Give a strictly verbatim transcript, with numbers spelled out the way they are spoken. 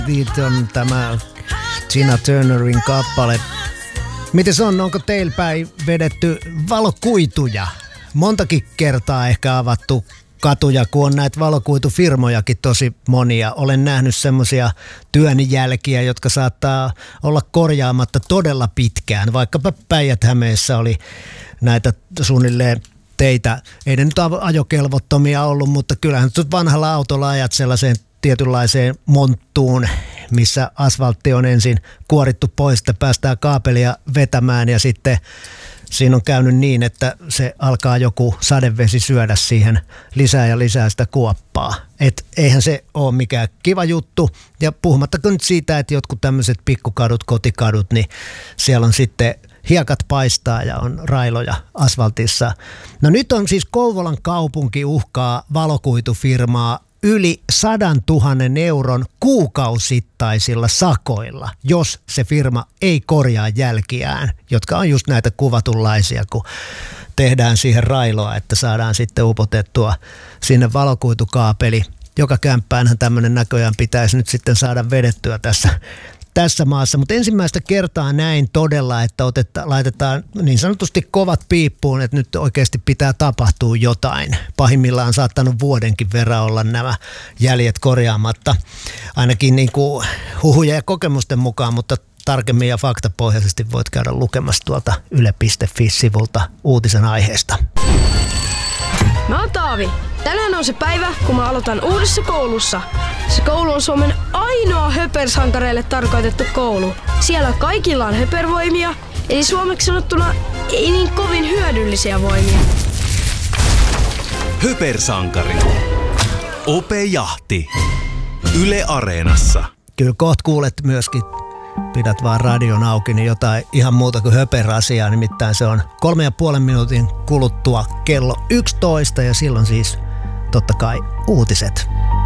Beat on tämä Tina Turnerin kappale. Miten se on? Onko teillä päin vedetty valokuituja? Montakin kertaa ehkä avattu katuja, kun on näitä valokuitufirmojakin tosi monia. Olen nähnyt semmoisia työnjälkiä, jotka saattaa olla korjaamatta todella pitkään. Vaikkapa Päijät-Hämeessä oli näitä suunnilleen teitä. Ei ne nyt ajokelvottomia ollut, mutta kyllähän nyt vanhalla autolla ajat sellaiseen tietynlaiseen monttuun, missä asfaltti on ensin kuorittu pois, että päästään kaapelia vetämään ja sitten siinä on käynyt niin, että se alkaa joku sadevesi syödä siihen lisää ja lisää sitä kuoppaa. Et eihän se ole mikään kiva juttu. Ja puhumattakaan nyt siitä, että jotkut tämmöiset pikkukadut, kotikadut, niin siellä on sitten hiekat paistaa ja on railoja asfaltissa. No nyt on siis Kouvolan kaupunki uhkaa valokuitufirmaa yli sadan tuhannen euron kuukausittaisilla sakoilla, jos se firma ei korjaa jälkiään, jotka on just näitä kuvatunlaisia, kun tehdään siihen railoa, että saadaan sitten upotettua sinne valokuitukaapeli. Joka kämppäänhän tämmöinen näköjään pitäisi nyt sitten saada vedettyä tässä tässä maassa, mutta ensimmäistä kertaa näin todella, että otetta, laitetaan niin sanotusti kovat piippuun, että nyt oikeasti pitää tapahtua jotain. Pahimmillaan on saattanut vuodenkin verran olla nämä jäljet korjaamatta, ainakin niin kuin huhuja ja kokemusten mukaan, mutta tarkemmin ja faktapohjaisesti voit käydä lukemassa tuolta yle piste fi-sivulta uutisen aiheesta. Mä oon Taavi. Tänään on se päivä, kun mä aloitan uudessa koulussa. Se koulu on Suomen ainoa höpersankareille tarkoitettu koulu. Siellä kaikilla on höpervoimia, eli suomeksi sanottuna ei niin kovin hyödyllisiä voimia. Höpersankari. Ope Jahti. Yle Areenassa. Kyllä kohta kuulet myöskin, pidät vaan radion auki, niin jotain ihan muuta kuin höperasiaa. Nimittäin se on kolme ja puolen minuutin kuluttua kello yksitoista ja silloin siis totta kai uutiset.